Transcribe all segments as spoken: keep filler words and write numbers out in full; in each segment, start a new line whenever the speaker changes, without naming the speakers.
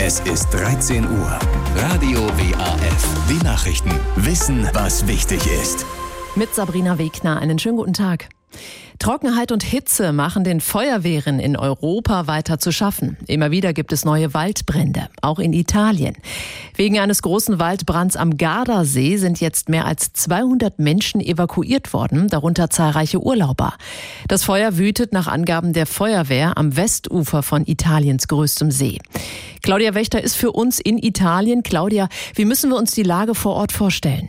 Es ist dreizehn Uhr. Radio W A F. Die Nachrichten. Wissen, was wichtig ist.
Mit Sabrina Wegner. Einen schönen guten Tag. Trockenheit und Hitze machen den Feuerwehren in Europa weiter zu schaffen. Immer wieder gibt es neue Waldbrände, auch in Italien. Wegen eines großen Waldbrands am Gardasee sind jetzt mehr als zweihundert Menschen evakuiert worden, darunter zahlreiche Urlauber. Das Feuer wütet nach Angaben der Feuerwehr am Westufer von Italiens größtem See. Claudia Wächter ist für uns in Italien. Claudia, wie müssen wir uns die Lage vor Ort vorstellen?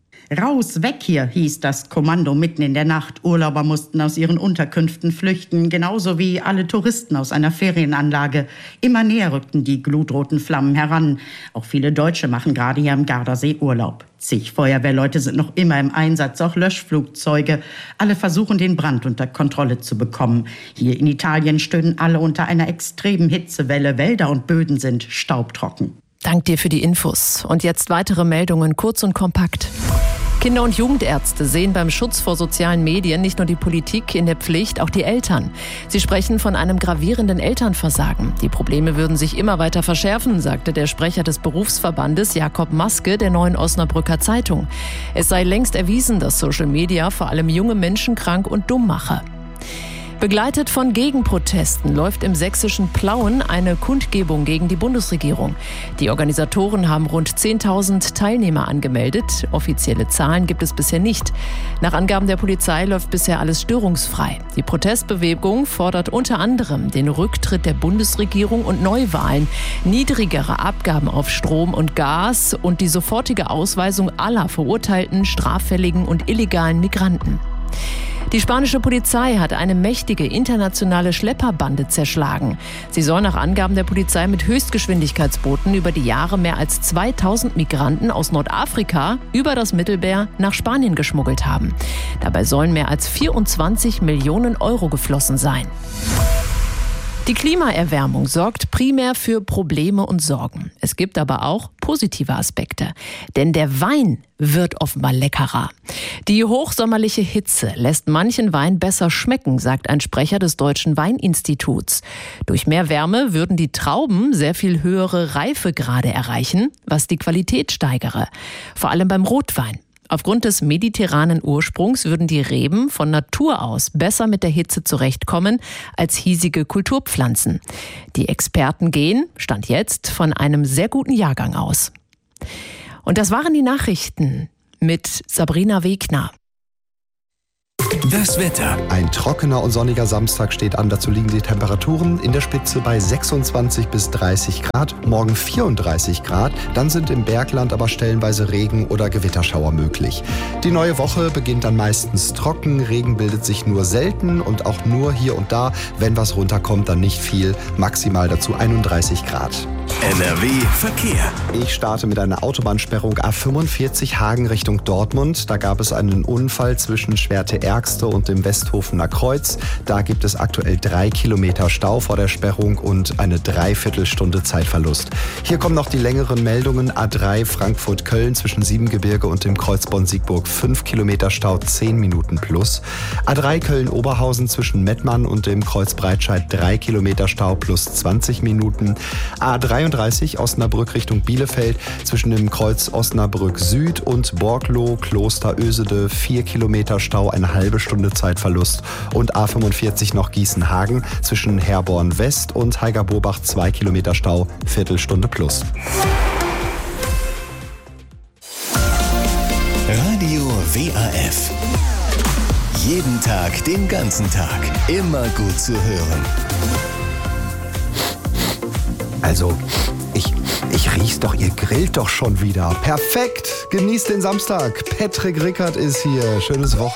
Raus, weg hier, hieß das Kommando mitten in der Nacht. Urlauber mussten aus ihren Unterkünften flüchten, genauso wie alle Touristen aus einer Ferienanlage. Immer näher rückten die glutroten Flammen heran. Auch viele Deutsche machen gerade hier am Gardasee Urlaub. Zig Feuerwehrleute sind noch immer im Einsatz, auch Löschflugzeuge. Alle versuchen, den Brand unter Kontrolle zu bekommen. Hier in Italien stöhnen alle unter einer extremen Hitzewelle. Wälder und Böden sind staubtrocken.
Dank dir für die Infos. Und jetzt weitere Meldungen, kurz und kompakt. Kinder- und Jugendärzte sehen beim Schutz vor sozialen Medien nicht nur die Politik in der Pflicht, auch die Eltern. Sie sprechen von einem gravierenden Elternversagen. Die Probleme würden sich immer weiter verschärfen, sagte der Sprecher des Berufsverbandes Jakob Maske der Neuen Osnabrücker Zeitung. Es sei längst erwiesen, dass Social Media vor allem junge Menschen krank und dumm mache. Begleitet von Gegenprotesten läuft im sächsischen Plauen eine Kundgebung gegen die Bundesregierung. Die Organisatoren haben rund zehntausend Teilnehmer angemeldet. Offizielle Zahlen gibt es bisher nicht. Nach Angaben der Polizei läuft bisher alles störungsfrei. Die Protestbewegung fordert unter anderem den Rücktritt der Bundesregierung und Neuwahlen, niedrigere Abgaben auf Strom und Gas und die sofortige Ausweisung aller verurteilten, straffälligen und illegalen Migranten. Die spanische Polizei hat eine mächtige internationale Schlepperbande zerschlagen. Sie soll nach Angaben der Polizei mit Höchstgeschwindigkeitsbooten über die Jahre mehr als zweitausend Migranten aus Nordafrika über das Mittelmeer nach Spanien geschmuggelt haben. Dabei sollen mehr als vierundzwanzig Millionen Euro geflossen sein. Die Klimaerwärmung sorgt primär für Probleme und Sorgen. Es gibt aber auch positive Aspekte. Denn der Wein wird offenbar leckerer. Die hochsommerliche Hitze lässt manchen Wein besser schmecken, sagt ein Sprecher des Deutschen Weininstituts. Durch mehr Wärme würden die Trauben sehr viel höhere Reifegrade erreichen, was die Qualität steigere. Vor allem beim Rotwein. Aufgrund des mediterranen Ursprungs würden die Reben von Natur aus besser mit der Hitze zurechtkommen als hiesige Kulturpflanzen. Die Experten gehen, Stand jetzt, von einem sehr guten Jahrgang aus. Und das waren die Nachrichten mit Sabrina Wegner.
Das Wetter.
Ein trockener und sonniger Samstag steht an. Dazu liegen die Temperaturen in der Spitze bei sechsundzwanzig bis dreißig Grad, morgen vierunddreißig Grad. Dann sind im Bergland aber stellenweise Regen- oder Gewitterschauer möglich. Die neue Woche beginnt dann meistens trocken. Regen bildet sich nur selten und auch nur hier und da. Wenn was runterkommt, dann nicht viel. Maximal dazu einunddreißig Grad.
N R W Verkehr.
Ich starte mit einer Autobahnsperrung A fünfundvierzig Hagen Richtung Dortmund. Da gab es einen Unfall zwischen Schwerte-Ergste und dem Westhofener Kreuz. Da gibt es aktuell drei Kilometer Stau vor der Sperrung und eine Dreiviertelstunde Zeitverlust. Hier kommen noch die längeren Meldungen. A drei Frankfurt-Köln zwischen Siebengebirge und dem Kreuz Bonn-Siegburg fünf Kilometer Stau, zehn Minuten plus. A drei Köln-Oberhausen zwischen Mettmann und dem Kreuz Breitscheid drei Kilometer Stau plus zwanzig Minuten. A dreiunddreißig Osnabrück Richtung Bielefeld zwischen dem Kreuz Osnabrück Süd und Borgloh Kloster Ösede vier Kilometer Stau, eine halbe Stunde Zeitverlust. Und A fünfundvierzig noch Gießen-Hagen zwischen Herborn West und Heiger-Burbach zwei Kilometer Stau, Viertelstunde plus.
Radio W A F. Jeden Tag, den ganzen Tag. Immer gut zu hören.
Also, ich, ich riech's doch, ihr grillt doch schon wieder. Perfekt, genießt den Samstag. Patrick Rickert ist hier. Schönes Wochenende.